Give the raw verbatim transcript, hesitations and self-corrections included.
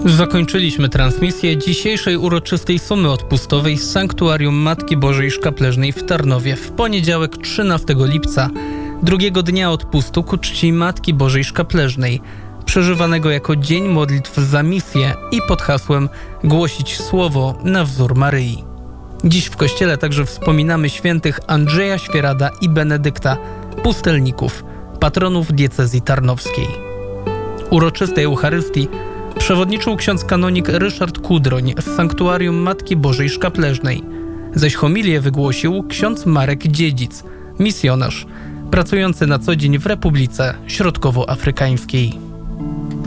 Zakończyliśmy transmisję dzisiejszej uroczystej sumy odpustowej z Sanktuarium Matki Bożej Szkapleżnej w Tarnowie w poniedziałek trzynastego lipca, drugiego dnia odpustu ku czci Matki Bożej Szkapleżnej, przeżywanego jako Dzień Modlitw za misję i pod hasłem Głosić Słowo na wzór Maryi. Dziś w kościele także wspominamy świętych Andrzeja Świerada i Benedykta, pustelników, patronów diecezji tarnowskiej. Uroczystej Eucharystii przewodniczył ksiądz kanonik Ryszard Kudroń z Sanktuarium Matki Bożej Szkapleżnej, zaś homilię wygłosił ksiądz Marek Dziedzic, misjonarz, pracujący na co dzień w Republice Środkowoafrykańskiej.